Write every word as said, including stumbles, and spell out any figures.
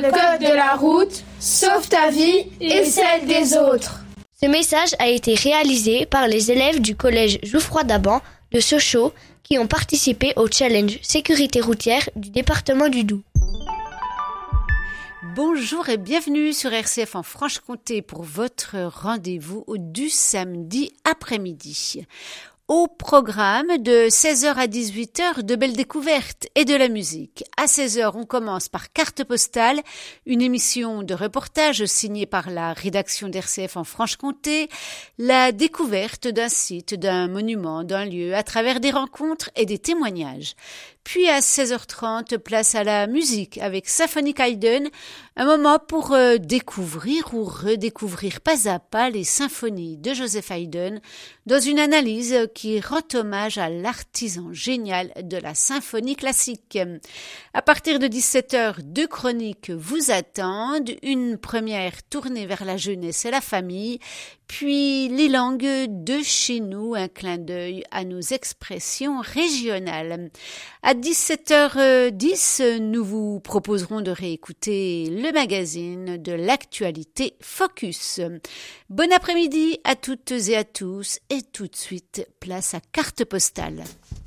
le code de la route, sauve ta vie et celle des autres. Ce message a été réalisé par les élèves du collège Jouffroy d'Aban de Sochaux qui ont participé au challenge sécurité routière du département du Doubs. Bonjour et bienvenue sur R C F en Franche-Comté pour votre rendez-vous du samedi après-midi. Au programme de seize heures à dix-huit heures, de belles découvertes et de la musique. À seize heures, on commence par Carte Postale, une émission de reportage signée par la rédaction d'R C F en Franche-Comté, la découverte d'un site, d'un monument, d'un lieu, à travers des rencontres et des témoignages. Puis à seize heures trente, place à la musique avec Symphonic Haydn, un moment pour euh, découvrir ou redécouvrir pas à pas les symphonies de Joseph Haydn dans une analyse qui rend hommage à l'artisan génial de la symphonie classique. À partir de dix-sept heures, deux chroniques vous attendent, une première tournée vers la jeunesse et la famille, puis les langues de chez nous, un clin d'œil à nos expressions régionales. À dix-sept heures dix, nous vous proposerons de réécouter le magazine de l'actualité Focus. Bon après-midi à toutes et à tous et tout de suite, place à Carte Postale.